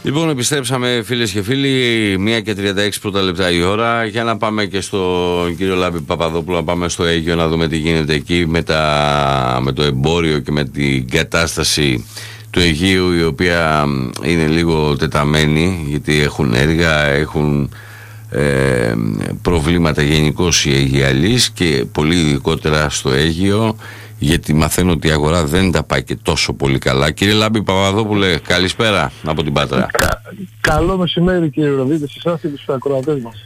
Λοιπόν, επιστρέψαμε φίλες και φίλοι, 1:36 πρώτα λεπτά η ώρα. Για να πάμε και στον κύριο Λάμπη Παπαδόπουλο, να πάμε στο Αίγυο να δούμε τι γίνεται εκεί με το εμπόριο και με την κατάσταση του Αιγείου, η οποία είναι λίγο τεταμένη, γιατί έχουν έργα, έχουν προβλήματα γενικώς οι Αιγιαλείς και πολύ ειδικότερα στο Αίγυο, γιατί μαθαίνω ότι η αγορά δεν τα πάει και τόσο πολύ καλά. Κύριε Λάμπη Παπαδόπουλε, καλησπέρα από την Πάτρα. Καλό μεσημέρι κύριε Ροδίτη, σε εσάς και τους ακροατές μας.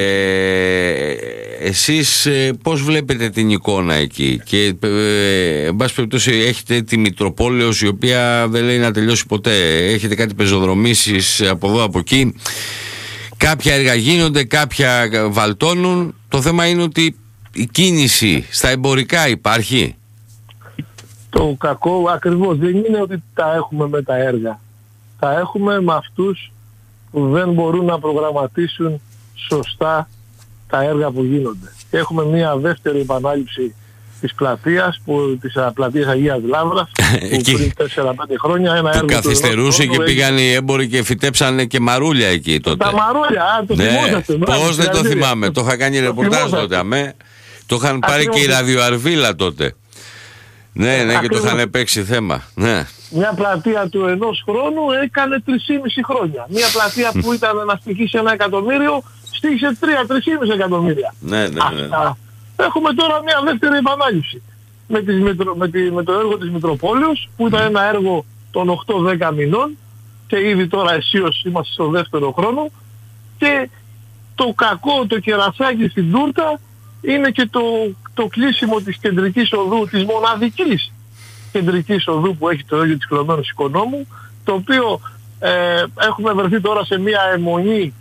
Εσείς πώς βλέπετε την εικόνα εκεί? Και εν πάση περιπτώσει έχετε τη Μητροπόλεως, η οποία δεν λέει να τελειώσει ποτέ. Έχετε κάτι πεζοδρομήσεις από εδώ από εκεί. Κάποια έργα γίνονται, κάποια βαλτώνουν. Το θέμα είναι ότι η κίνηση στα εμπορικά υπάρχει. Το κακό ακριβώς δεν είναι ότι τα έχουμε με τα έργα. Τα έχουμε με αυτούς που δεν μπορούν να προγραμματίσουν σωστά τα έργα που γίνονται. Και έχουμε μια δεύτερη επανάληψη της πλατείας, της πλατείας Αγίας Λαύρας, που πριν 4-5 χρόνια ένα έργο καθυστερούσε και πήγαν οι έμποροι και φυτέψανε και μαρούλια εκεί τότε. Τα μαρούλια, το θυμόσαστε. Πώς δεν το θυμάμαι, το είχα κάνει ρεπορτάζ τότε, το είχαν πάρει και η ραδιοαρβίλα τότε. Ναι, και το είχαν παίξει θέμα. Ναι. Μια πλατεία του ενός χρόνου έκανε 3,5 χρόνια. Μια πλατεία που ήταν να στοιχήσει 1 εκατομμύριο, στήχησε 3-3,5 εκατομμύρια. Ναι. Έχουμε τώρα μια δεύτερη επανάληψη. Με το έργο της Μητροπόλεως, που ήταν ένα έργο των 8-10 μηνών και ήδη τώρα αισίως είμαστε στο δεύτερο χρόνο, και το κακό, το κερασάκι στην τούρτα είναι και το κλείσιμο της κεντρικής οδού, της μοναδικής κεντρικής οδού που έχει το Αίγυο της Κλωμένου Οικονόμου, το οποίο έχουμε βρεθεί τώρα σε μια αιμονή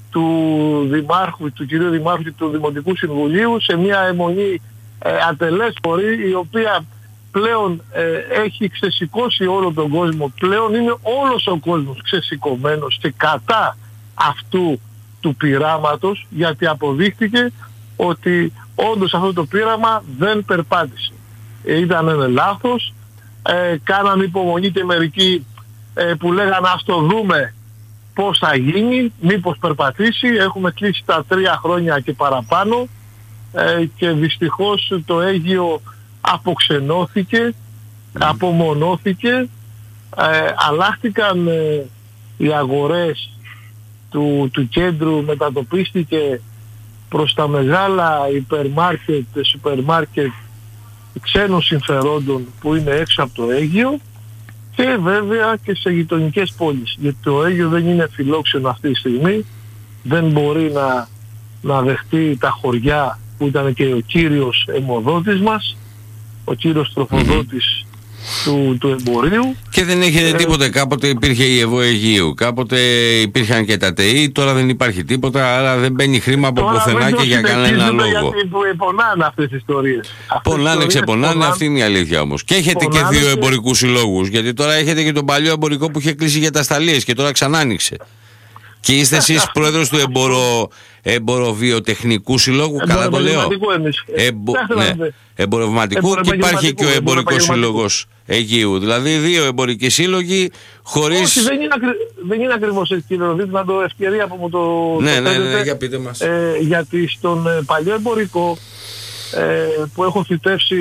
του κυρίου Δημάρχου και του Δημοτικού Συμβουλίου, σε μια αιμονή ατελέσφορη, η οποία πλέον έχει ξεσηκώσει όλο τον κόσμο. Πλέον είναι όλος ο κόσμος ξεσηκωμένος και κατά αυτού του πειράματος, γιατί αποδείχτηκε ότι όντως αυτό το πείραμα δεν περπάτησε. Ήταν ένα λάθος, κάναν υπομονή και μερικοί που λέγανε ας το δούμε πώς θα γίνει, μήπως περπατήσει. Έχουμε κλείσει τα 3 χρόνια και παραπάνω και δυστυχώς το Αίγυο αποξενώθηκε, απομονώθηκε, αλλάχτηκαν οι αγορές του κέντρου, μετατοπίστηκε προς τα μεγάλα σούπερ μάρκετ ξένων συμφερόντων που είναι έξω από το Αίγυο, και βέβαια και σε γειτονικές πόλεις. Γιατί το Αίγυο δεν είναι φιλόξενο αυτή τη στιγμή, δεν μπορεί να δεχτεί τα χωριά που ήταν και ο κύριος αιμοδότης μας, ο κύριος τροφοδότης του εμπορίου. Και δεν έχετε τίποτε. Κάποτε υπήρχε η ΕΒΟ Αιγείου, κάποτε υπήρχαν και τα ΤΕΗ, τώρα δεν υπάρχει τίποτα, άρα δεν μπαίνει χρήμα από πουθενά και για κανένα λόγο. Γιατί πονάνε αυτές τις ιστορίες. Πονάνε, ξεπονάνε, αυτή είναι η αλήθεια όμως. Και έχετε και 2 εμπορικούς συλλόγους, γιατί τώρα έχετε και τον παλιό εμπορικό που είχε κλείσει για τα σταλίες και τώρα ξανά άνοιξε. Και είστε εσείς πρόεδρος του εμποροβιοτεχνικού συλλόγου, καλά το λέω? Εμπορευματικού, και υπάρχει και ο εμπορικός σύλλογος Αιγείου. Δηλαδή 2 εμπορικοί σύλλογοι χωρίς... Όχι, δεν είναι ακριβώς έτσι κύριε Ροδίτη, να το ευκαιρία που μου το ναι, για πείτε μας. Γιατί στον παλιό εμπορικό που έχω θητεύσει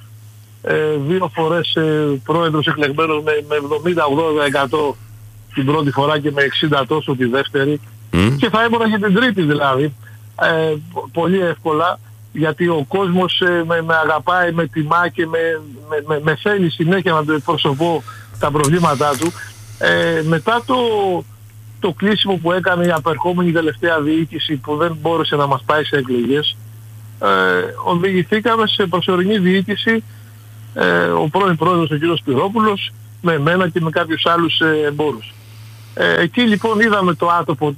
2 φορές πρόεδρος εκλεγμένος με 70-80% την πρώτη φορά και με 60 τόσο τη δεύτερη, και θα ήμουν και την τρίτη δηλαδή, πολύ εύκολα, γιατί ο κόσμος με αγαπάει, με τιμά και με θέλει συνέχεια να το εκπροσωπώ τα προβλήματά του. Μετά το κλείσιμο που έκανε η απερχόμενη τελευταία διοίκηση, που δεν μπόρεσε να μας πάει σε εκλογές, οδηγηθήκαμε σε προσωρινή διοίκηση, ο πρώην πρόεδρος ο κ. Σπυρόπουλος, με εμένα και με κάποιους άλλους εμπόρους. Εκεί λοιπόν είδαμε το άτομο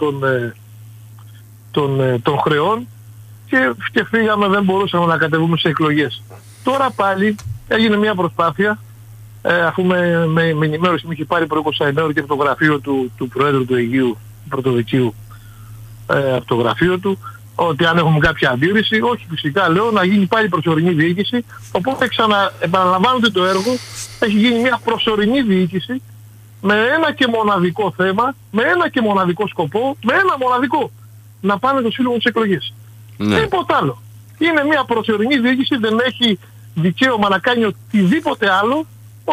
των χρεών και φύγαμε, δεν μπορούσαμε να κατεβούμε σε εκλογές. Τώρα πάλι έγινε μια προσπάθεια, αφού με ενημέρωση μου είχε πάρει προ 20 και από το γραφείο του Προέδρου του Αιγείου, του Πρωτοδικείου, από το γραφείο του, ότι αν έχουμε κάποια αντίρρηση. Όχι, φυσικά λέω, να γίνει πάλι προσωρινή διοίκηση. Οπότε επαναλαμβάνονται το έργο, έχει γίνει μια προσωρινή διοίκηση με ένα και μοναδικό θέμα, με ένα και μοναδικό σκοπό, με ένα μοναδικό, να πάνε το σύλλογο στις εκλογές. Τίποτα άλλο. Είναι μια προσωρινή διοίκηση, δεν έχει δικαίωμα να κάνει οτιδήποτε άλλο,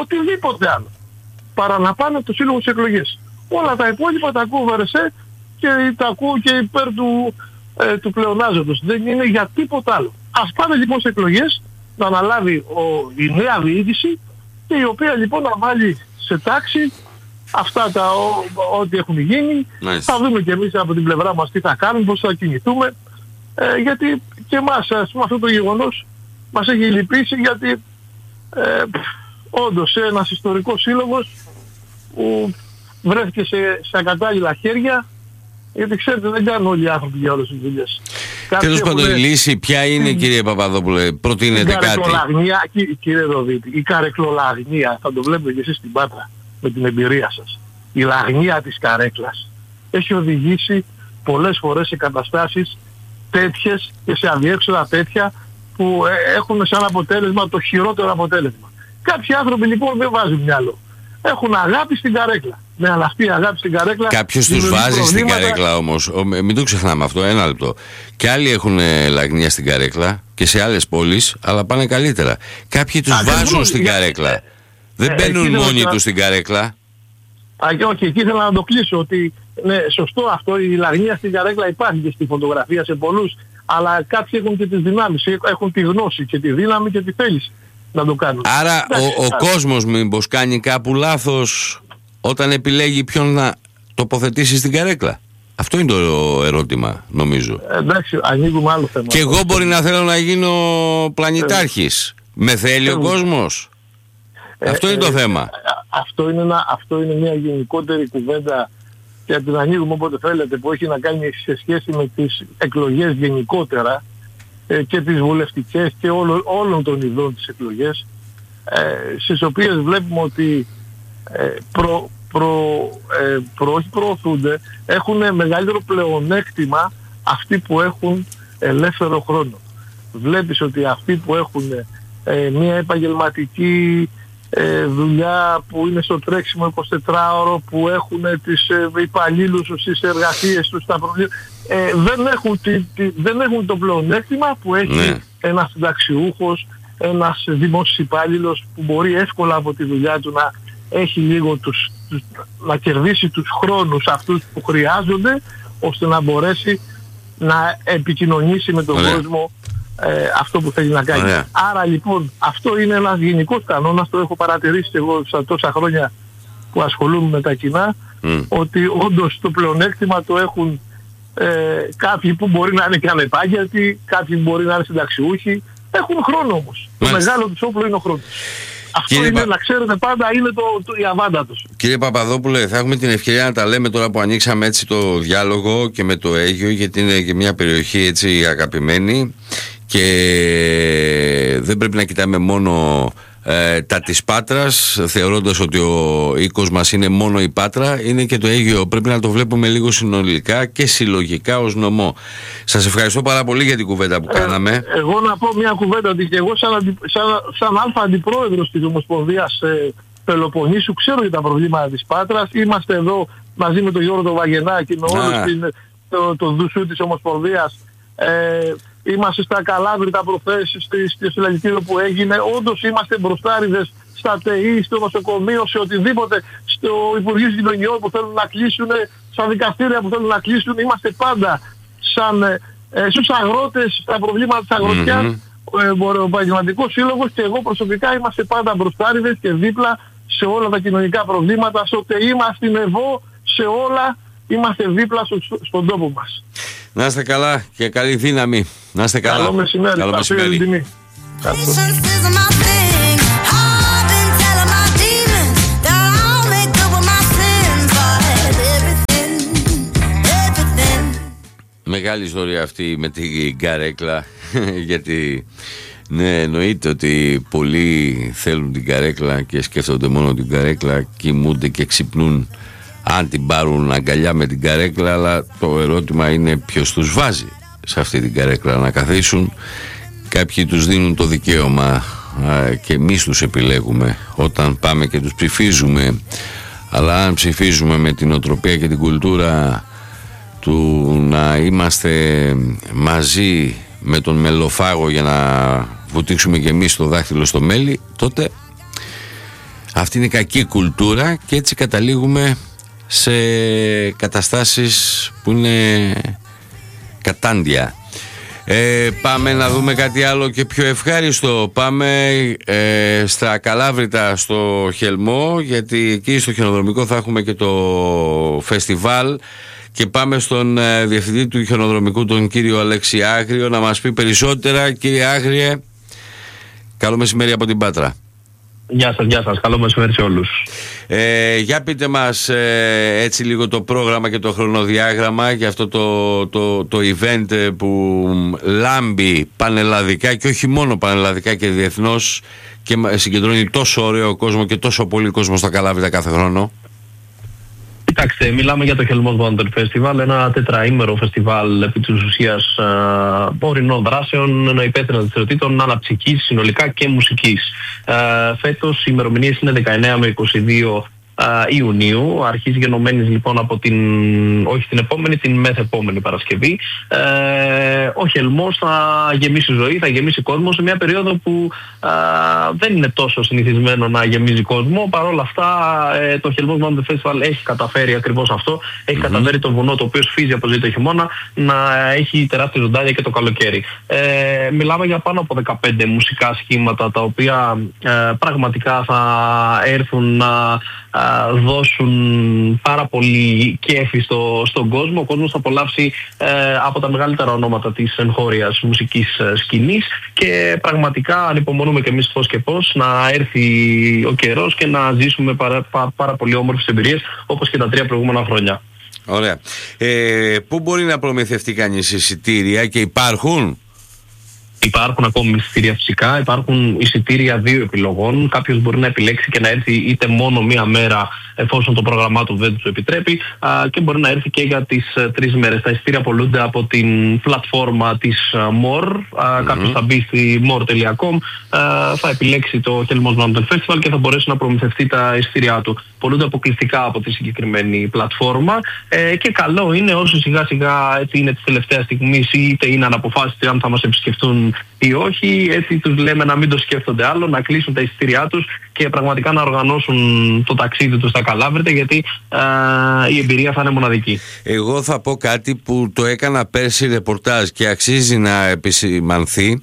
παρά να πάνε το σύλλογο στις εκλογές. Όλα τα υπόλοιπα τα ακούω βαρεσέ και τα ακούω και υπέρ του πλεονάζοντος. Δεν είναι για τίποτα άλλο. Ας πάνε λοιπόν σε εκλογές, να αναλάβει η νέα διοίκηση και η οποία λοιπόν να βάλει σε τάξη αυτά ό,τι έχουν γίνει. Θα δούμε και εμείς από την πλευρά μας τι θα κάνουμε, πώς θα κινηθούμε. Γιατί και εμάς, ας πούμε, αυτό το γεγονός μας έχει λυπήσει, γιατί όντως ένας ιστορικός σύλλογος που βρέθηκε σε ακατάλληλα χέρια, γιατί ξέρετε δεν κάνουν όλοι οι άνθρωποι για όλες τις δουλειές. Τέλος πάντων η λύση ποια είναι, κύριε Παπαδόπουλε, προτείνετε κάτι? Κύριε Ροδίτη, η καρεκλολαγνία, θα το βλέπετε και εσείς στην Πάτρα με την εμπειρία σας. Η λαγνία της καρέκλας έχει οδηγήσει πολλές φορές σε καταστάσεις τέτοιες και σε αδιέξοδα τέτοια που έχουν σαν αποτέλεσμα το χειρότερο αποτέλεσμα. Κάποιοι άνθρωποι λοιπόν δεν βάζουν μυαλό. Έχουν αγάπη στην καρέκλα. Ναι, αλλά αυτή η αγάπη στην καρέκλα... Κάποιος τους βάζει στην καρέκλα όμως. Μην το ξεχνάμε αυτό, ένα λεπτό. Και άλλοι έχουν λαγνία στην καρέκλα και σε άλλες πόλεις, αλλά πάνε καλύτερα. Κάποιοι τους βάζουν στην καρέκλα. Δεν μπαίνουν μόνοι τους στην καρέκλα. Όχι, εκεί ήθελα να το κλείσω, ότι ναι, σωστό αυτό, η λαγνία στην καρέκλα υπάρχει και στη φωτογραφία σε πολλούς, αλλά κάποιοι έχουν και τις δυνάμεις, έχουν τη γνώση και τη δύναμη και τη θέληση να το κάνουν. Άρα ο κόσμος μήπως κάνει κάπου λάθος όταν επιλέγει ποιον να τοποθετήσει στην καρέκλα? Αυτό είναι το ερώτημα, νομίζω. Εντάξει, ανοίγουμε άλλο θέμα. Και εγώ μπορεί να θέλω να γίνω πλανητάρχης. Με θέλει ο κόσμος? Αυτό είναι το θέμα. Αυτό είναι μια γενικότερη κουβέντα και την ανοίγουμε όποτε θέλετε, που έχει να κάνει σε σχέση με τις εκλογές γενικότερα και τις βουλευτικές και όλων των ειδών τις εκλογές, στις οποίες βλέπουμε ότι όχι προωθούνται, έχουν μεγαλύτερο πλεονέκτημα αυτοί που έχουν ελεύθερο χρόνο. Βλέπεις ότι αυτοί που έχουν μια επαγγελματική δουλειά που είναι στο τρέξιμο 24ωρο, που έχουν τις υπαλλήλους στις εργασίες τους, τα προβλήματα, δεν έχουν το πλεονέκτημα που έχει ένας συνταξιούχος, ένας δημόσιος υπάλληλος, που μπορεί εύκολα από τη δουλειά του να έχει λίγο να κερδίσει τους χρόνους αυτούς που χρειάζονται, ώστε να μπορέσει να επικοινωνήσει με τον κόσμο αυτό που θέλει να κάνει. Άρα λοιπόν αυτό είναι ένας γενικός κανόνας, το έχω παρατηρήσει εγώ στα τόσα χρόνια που ασχολούμαι με τα κοινά, ότι όντως το πλεονέκτημα το έχουν κάποιοι που μπορεί να είναι και ανεπάγγελτοι, κάποιοι που μπορεί να είναι συνταξιούχοι, έχουν χρόνο όμως. Το μεγάλο τους όπλο είναι ο χρόνος. Αυτό είναι, να ξέρετε, πάντα είναι η αβάντα τους. Κύριε Παπαδόπουλε, θα έχουμε την ευκαιρία να τα λέμε τώρα που ανοίξαμε έτσι το διάλογο και με το Αίγιο, γιατί είναι και μια περιοχή έτσι αγαπημένη και δεν πρέπει να κοιτάμε μόνο τα της Πάτρας, θεωρώντας ότι ο οίκος μας είναι μόνο η Πάτρα, είναι και το Αίγιο. Πρέπει να το βλέπουμε λίγο συνολικά και συλλογικά ως νομό. Σας ευχαριστώ πάρα πολύ για την κουβέντα που κάναμε. Εγώ να πω μια κουβέντα, ότι και εγώ σαν αλφα αντιπρόεδρος της Ομοσπονδίας Πελοποννήσου ξέρω για τα προβλήματα της Πάτρας. Είμαστε εδώ μαζί με τον Γιώργο τον Βαγενάκη, με όλους το δουσού της Ομοσπονδίας. Είμαστε στα Καλάβρητα προχθές, στο συλλαλητήριο που έγινε. Όντως είμαστε μπροστάριδες στα ΤΕΗ, στο νοσοκομείο, σε οτιδήποτε, στο Υπουργείο Κοινωνιών που θέλουν να κλείσουν, στα δικαστήρια που θέλουν να κλείσουν. Είμαστε πάντα στους αγρότες, στα προβλήματα της αγροτιάς, ο Επαγγελματικός Σύλλογος και εγώ προσωπικά είμαστε πάντα μπροστάριδες και δίπλα σε όλα τα κοινωνικά προβλήματα, στο ΤΕΗ μας, στην ΕΒΟ, σε όλα είμαστε δίπλα στον τόπο μας. Να είστε καλά και καλή δύναμη. Να είστε καλά. Καλό μεσημέρι. Καλό μεσημέρι. Μεγάλη ιστορία αυτή με την καρέκλα. Γιατί ναι, εννοείται ότι πολλοί θέλουν την καρέκλα και σκέφτονται μόνο την καρέκλα, κοιμούνται και ξυπνούν αν την πάρουν αγκαλιά με την καρέκλα, αλλά το ερώτημα είναι ποιος τους βάζει σε αυτή την καρέκλα να καθίσουν. Κάποιοι τους δίνουν το δικαίωμα και εμείς τους επιλέγουμε όταν πάμε και τους ψηφίζουμε, Αλλά αν ψηφίζουμε με την οτροπία και την κουλτούρα του να είμαστε μαζί με τον μελοφάγο για να βουτήξουμε και εμείς το δάχτυλο στο μέλι, τότε αυτή είναι η κακή κουλτούρα και έτσι καταλήγουμε σε καταστάσεις που είναι κατάντια. Πάμε να δούμε κάτι άλλο και πιο ευχάριστο. Πάμε στα Καλάβρητα, στο Χελμό, γιατί εκεί στο χιονοδρομικό θα έχουμε και το φεστιβάλ, και πάμε στον διευθυντή του χιονοδρομικού, τον κύριο Αλέξη Άγριο, να μας πει περισσότερα. Κύριε Άγριε, καλό μεσημέρι από την Πάτρα. Γεια σας, καλό μεσημέρι σε όλους. Για πείτε μας έτσι λίγο το πρόγραμμα και το χρονοδιάγραμμα για αυτό το event που λάμπει πανελλαδικά και όχι μόνο πανελλαδικά και διεθνώς και συγκεντρώνει τόσο ωραίο κόσμο και τόσο πολύ κόσμο στα Καλάβρητα κάθε χρόνο. Κοιτάξτε, μιλάμε για το Χελμός Wonder Festival, ένα τετραήμερο φεστιβάλ επί της ουσίας ορεινών δράσεων, υπεύθυνων δραστηριοτήτων, αναψυχής συνολικά και μουσικής. Φέτος οι ημερομηνίες είναι 19 με 22 Ιουνίου, αρχίζει γενομένης λοιπόν από όχι την επόμενη, την μεθεπόμενη Παρασκευή. Ο Χελμός θα γεμίσει ζωή, θα γεμίσει κόσμο σε μια περίοδο που δεν είναι τόσο συνηθισμένο να γεμίζει κόσμο. Παρ' όλα αυτά το Χελμός Mountain Festival έχει καταφέρει ακριβώς αυτό. Έχει καταφέρει το βουνό, το οποίο σφίζει από ζωή το χειμώνα, να έχει τεράστια ζωντάνια και το καλοκαίρι. Μιλάμε για πάνω από 15 μουσικά σχήματα, τα οποία πραγματικά θα έρθουν να δώσουν πάρα πολύ κέφι στον κόσμο. Ο κόσμος θα απολαύσει από τα μεγαλύτερα ονόματα της εγχώριας μουσικής σκηνής και πραγματικά ανυπομονούμε και εμείς πώς και πώς να έρθει ο καιρός και να ζήσουμε πάρα πολύ όμορφες εμπειρίες όπως και τα 3 προηγούμενα χρόνια. Ωραία. Πού μπορεί να προμηθευτεί κανείς εισιτήρια και υπάρχουν? Υπάρχουν ακόμη εισιτήρια φυσικά, υπάρχουν εισιτήρια 2 επιλογών. Κάποιος μπορεί να επιλέξει και να έρθει είτε μόνο μία μέρα εφόσον το πρόγραμμά του δεν του επιτρέπει, και μπορεί να έρθει και για τις 3 μέρες. Τα εισιτήρια απολούνται από την πλατφόρμα της MOR. Κάποιος θα μπει στη more.com, θα επιλέξει το Χελμός Mountain Festival και θα μπορέσει να προμηθευτεί τα εισιτήριά του. Πολλούνται αποκλειστικά από τη συγκεκριμένη πλατφόρμα, και καλό είναι όσοι σιγά σιγά έτσι είναι της τελευταίας στιγμής, είτε είναι αναποφάσιστοι αν θα μας επισκεφτούν ή όχι, έτσι τους λέμε να μην το σκέφτονται άλλο, να κλείσουν τα εισιτήριά τους και πραγματικά να οργανώσουν το ταξίδι τους στα Καλάβρητα, γιατί η εμπειρία θα είναι μοναδική. Εγώ θα πω κάτι που το έκανα πέρσι ρεπορτάζ και αξίζει να επισημανθεί,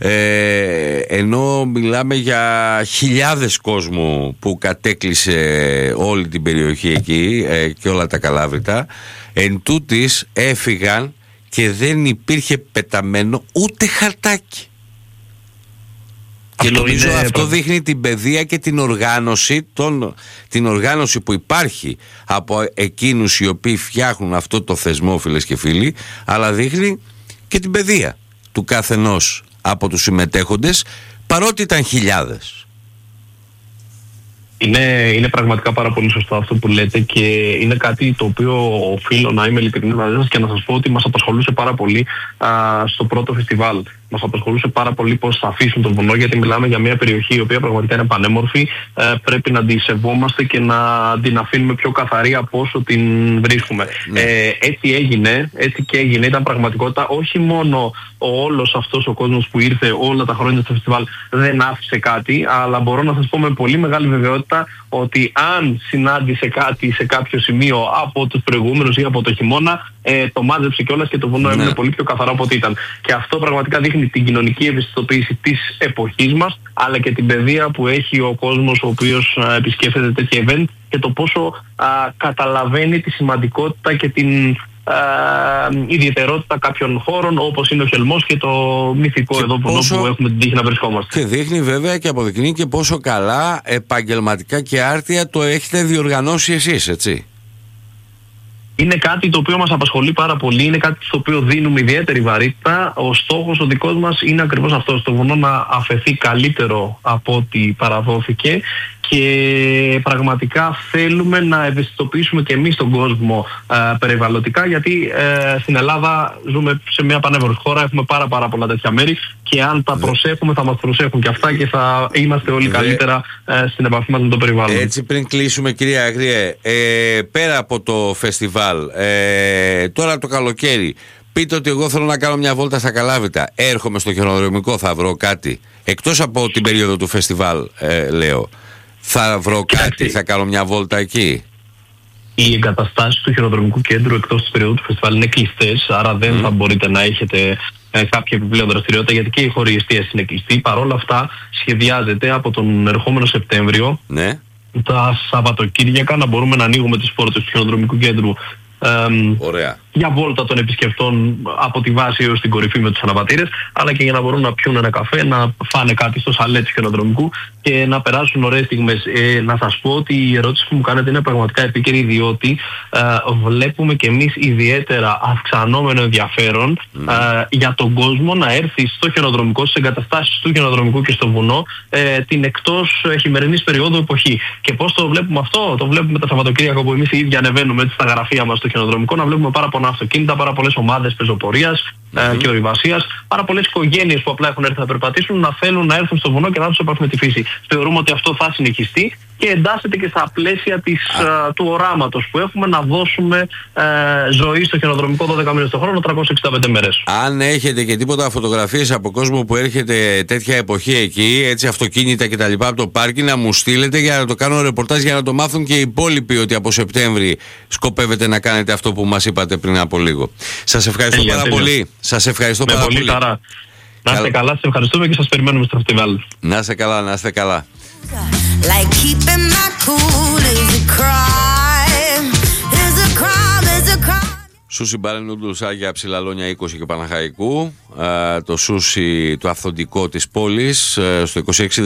ενώ μιλάμε για χιλιάδες κόσμου που κατέκλυσε όλη την περιοχή εκεί και όλα τα Καλάβρητα, εν τούτης έφυγαν και δεν υπήρχε πεταμένο ούτε χαρτάκι. Και νομίζω αυτό δείχνει την παιδεία και την οργάνωση που υπάρχει από εκείνους οι οποίοι φτιάχνουν αυτό το θεσμό, φίλες και φίλοι, αλλά δείχνει και την παιδεία του καθενός από τους συμμετέχοντες, παρότι ήταν χιλιάδες. Είναι πραγματικά πάρα πολύ σωστό αυτό που λέτε και είναι κάτι το οποίο οφείλω να είμαι ειλικρινής μαζί σας και να σας πω ότι μας απασχολούσε πάρα πολύ στο πρώτο φεστιβάλ. Μας απασχολούσε πάρα πολύ πώς θα αφήσουν τον βουνό, γιατί μιλάμε για μια περιοχή η οποία πραγματικά είναι πανέμορφη. Πρέπει να την σεβόμαστε και να την αφήνουμε πιο καθαρή από όσο την βρίσκουμε. Έτσι έγινε, ήταν πραγματικότητα. Όχι μόνο όλος αυτός ο κόσμος που ήρθε όλα τα χρόνια στο φεστιβάλ δεν άφησε κάτι, αλλά μπορώ να σας πω με πολύ μεγάλη βεβαιότητα ότι αν συνάντησε κάτι σε κάποιο σημείο από τους προηγούμενους ή από το χειμώνα, το μάζεψε κιόλας και το βουνό έμεινε πολύ πιο καθαρό από ό,τι ήταν. Και αυτό πραγματικά δείχνει την κοινωνική ευαισθητοποίηση της εποχής μας, αλλά και την παιδεία που έχει ο κόσμος ο οποίος επισκέφτεται τέτοια event και το πόσο καταλαβαίνει τη σημαντικότητα και την ιδιαιτερότητα κάποιων χώρων όπως είναι ο Χελμός και το μυθικό και εδώ που έχουμε την τύχη να βρισκόμαστε. Και δείχνει βέβαια και αποδεικνύει και πόσο καλά επαγγελματικά και άρτια το έχετε διοργανώσει εσείς, έτσι. Είναι κάτι το οποίο μας απασχολεί πάρα πολύ, είναι κάτι στο οποίο δίνουμε ιδιαίτερη βαρύτητα. Ο στόχος ο δικός μας είναι ακριβώς αυτός, το βουνό να αφαιθεί καλύτερο από ό,τι παραδόθηκε και πραγματικά θέλουμε να ευαισθητοποιήσουμε και εμείς τον κόσμο περιβαλλοντικά, γιατί στην Ελλάδα ζούμε σε μια πανέμορφη χώρα, έχουμε πάρα πολλά τέτοια μέρη και αν τα προσέχουμε θα μας προσέχουν και αυτά και θα είμαστε όλοι καλύτερα στην επαφή μας με το περιβάλλον. Έτσι, πριν κλείσουμε, κυρία Αγριέ, πέρα από το φεστιβάλ, τώρα το καλοκαίρι, πείτε ότι εγώ θέλω να κάνω μια βόλτα στα Καλάβητα, έρχομαι στο χιονοδρομικό, θα βρω κάτι εκτός από την περίοδο του φεστιβάλ, λέω, θα βρω κάτι, θα κάνω μια βόλτα εκεί? Οι εγκαταστάσεις του χιονοδρομικού κέντρου εκτός της περίοδου του φεστιβάλ είναι κλειστές, άρα δεν θα μπορείτε να έχετε κάποια επιπλέον δραστηριότητα, γιατί και η χώρη εστίαση είναι κλειστή. Παρ' όλα αυτά, σχεδιάζεται από τον ερχόμενο Σεπτέμβριο, τα Σαββατοκύριακα, να μπορούμε να ανοίγουμε τις πόρτες του χιονοδρομικού κέντρου για βόλτα των επισκεπτών από τη βάση έως την κορυφή με τους αναβατήρες, αλλά και για να μπορούν να πιούν ένα καφέ, να φάνε κάτι στο σαλέ του χιονοδρομικού και να περάσουν ωραίες στιγμές. Να σας πω ότι η ερώτηση που μου κάνετε είναι πραγματικά επίκαιρη, διότι βλέπουμε και εμείς ιδιαίτερα αυξανόμενο ενδιαφέρον για τον κόσμο να έρθει στο χιονοδρομικό, στις εγκαταστάσεις του χιονοδρομικού και στο βουνό την εκτός χειμερινής περίοδου εποχή. Και πώς το βλέπουμε αυτό? Το βλέπουμε τα Σαββατοκύριακα που εμείς οι ίδιοι ανεβαίνουμε στα γραφεία μας στο χιονοδρομικό, να βλέπουμε πάρα πολλά αυτοκίνητα, πάρα πολλές ομάδες πεζοπορίας και ορειβασίας, πάρα πολλές οικογένειες που απλά έχουν έρθει να περπατήσουν, να θέλουν να έρθουν στο βουνό και να έρθουν σε επαφή με τη φύση. Θεωρούμε ότι αυτό θα συνεχιστεί και εντάσσεται και στα πλαίσια του οράματος που έχουμε να δώσουμε ζωή στο χιονοδρομικό 12 μήνες το χρόνο, 365 μέρες. Αν έχετε και τίποτα φωτογραφίες από κόσμο που έρχεται τέτοια εποχή εκεί, έτσι αυτοκίνητα και τα λοιπά από το πάρκι, να μου στείλετε για να το κάνω ρεπορτάζ, για να το μάθουν και οι υπόλοιποι ότι από Σεπτέμβρη σκοπεύετε να κάνετε αυτό που μας είπατε πριν από λίγο. Σας ευχαριστώ πάρα πολύ. Σας ευχαριστώ πάρα πολύ. Χαρά. Να είστε καλά, σας ευχαριστούμε και σας περιμένουμε στο φεστιβάλ. Να είστε καλά, να είστε καλά. Like keeping my cool is a crime. Is a crime, is a crime. Σούσι Bar and Noodles Άγια Ψηλαλόνια 20 και Παναχαϊκού. Το σούσι το αυθεντικό της πόλης, στο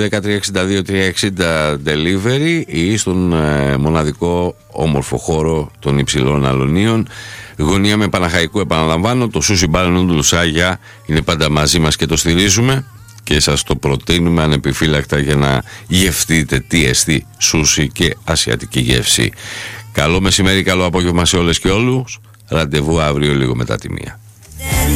2610-362-360 delivery ή στον μοναδικό όμορφο χώρο των Υψηλών Αλωνίων. Γωνία με Παναχαϊκού, επαναλαμβάνω. Το Σούσι Bar and Noodles Άγια είναι πάντα μαζί μας και το στηρίζουμε και σας το προτείνουμε ανεπιφύλακτα για να γευτείτε τι εστί σούσι και ασιατική γεύση. Καλό μεσημέρι, καλό απόγευμα σε όλες και όλους. Ραντεβού αύριο λίγο μετά τη 1.